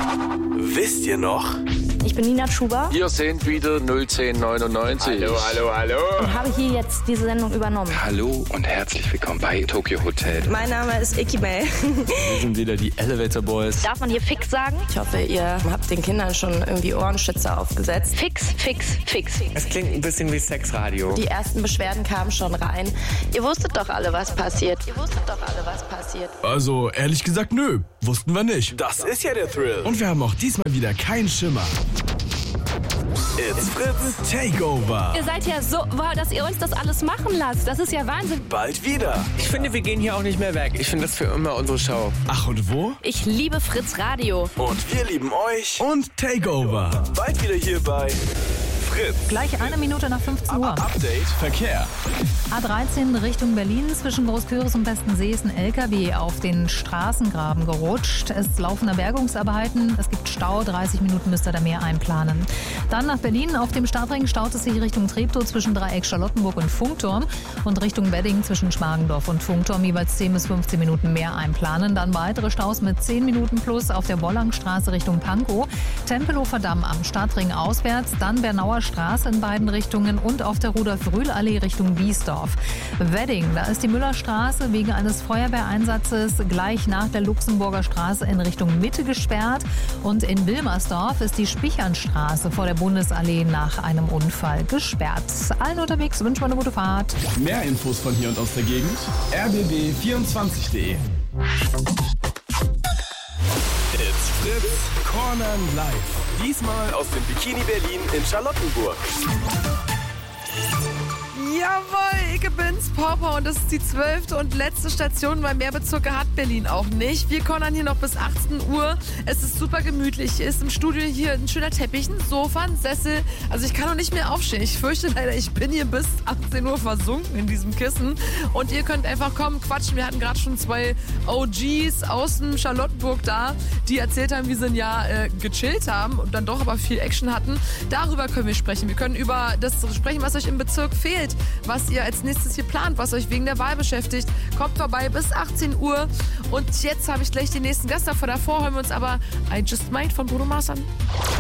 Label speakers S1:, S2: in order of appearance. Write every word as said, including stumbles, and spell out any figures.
S1: Wisst ihr noch?
S2: Ich bin Nina Schuber.
S3: Wir sind wieder null zehn neunundneunzig.
S1: Hallo, hallo, hallo.
S2: Und habe hier jetzt diese Sendung übernommen.
S4: Hallo und herzlich willkommen bei Tokyo Hotel.
S5: Mein Name ist Icky May.
S6: Wir sind wieder die Elevator Boys.
S2: Darf man hier fix sagen?
S5: Ich hoffe, ihr habt den Kindern schon irgendwie Ohrenschützer aufgesetzt.
S2: Fix, fix, fix.
S1: Es klingt ein bisschen wie Sexradio.
S5: Die ersten Beschwerden kamen schon rein. Ihr wusstet doch alle, was passiert. Ihr wusstet doch alle, was passiert.
S7: Also, ehrlich gesagt, nö. Wussten wir nicht.
S1: Das ist ja der Thrill.
S7: Und wir haben auch diesmal wieder keinen Schimmer. It's Fritz Takeover.
S8: Ihr seid ja so, wow, dass ihr uns das alles machen lasst. Das ist ja Wahnsinn.
S1: Bald wieder.
S6: Ich finde, wir gehen hier auch nicht mehr weg. Ich finde das für immer unsere Show.
S7: Ach, und wo?
S8: Ich liebe Fritz Radio.
S1: Und wir lieben euch.
S7: Und Takeover.
S1: Bald wieder hier bei Fritz.
S9: Gleich eine Minute nach fünfzehn Uhr.
S1: Update.
S7: Verkehr.
S9: A dreizehn Richtung Berlin. Zwischen Großküritz und Bestensee ist ein L K W auf den Straßengraben gerutscht. Es laufen da Bergungsarbeiten. Es gibt Stau. dreißig Minuten müsst ihr da mehr einplanen. Dann nach Berlin. Auf dem Startring staut es sich Richtung Treptow zwischen Dreieck Charlottenburg und Funkturm. Und Richtung Wedding zwischen Schmargendorf und Funkturm jeweils zehn bis fünfzehn Minuten mehr einplanen. Dann weitere Staus mit zehn Minuten plus auf der Wollangstraße Richtung Pankow. Tempelhofer Damm am Startring auswärts. Dann Bernauer Straße in beiden Richtungen und auf der Rudolf-Rühl-Allee Richtung Biesdorf. Wedding, da ist die Müllerstraße wegen eines Feuerwehreinsatzes gleich nach der Luxemburger Straße in Richtung Mitte gesperrt. Und in Wilmersdorf ist die Spichernstraße vor der Bundesallee nach einem Unfall gesperrt. Allen unterwegs wünschen wir eine gute Fahrt.
S7: Mehr Infos von hier und aus der Gegend. r b b vierundzwanzig punkt de. It's Fritz Cornern Live.
S1: Diesmal aus dem Bikini Berlin in Charlottenburg.
S10: Jawohl, ich bin's, Papa, und das ist die zwölfte und letzte Station, weil mehr Bezirke hat Berlin auch nicht. Wir cornern hier noch bis achtzehn Uhr. Es ist super gemütlich. Hier ist im Studio hier ein schöner Teppich, ein Sofa, ein Sessel. Also ich kann noch nicht mehr aufstehen. Ich fürchte leider, ich bin hier bis achtzehn Uhr versunken in diesem Kissen. Und ihr könnt einfach kommen, quatschen. Wir hatten gerade schon zwei O Gs aus dem Charlottenburg da, die erzählt haben, wie sie ein Jahr äh, gechillt haben und dann doch aber viel Action hatten. Darüber können wir sprechen. Wir können über das sprechen, was euch im Bezirk fehlt, was ihr als nächstes hier plant, was euch wegen der Wahl beschäftigt. Kommt vorbei bis achtzehn Uhr. Und jetzt habe ich gleich den nächsten Gast davor. Davor hören wir uns aber I Just Might von Bruno Mars an.